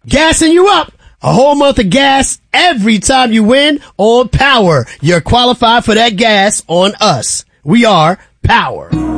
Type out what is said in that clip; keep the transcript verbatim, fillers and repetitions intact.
gassing you up. A whole month of gas every time you win on Power. You're qualified for that gas on us. We are Power.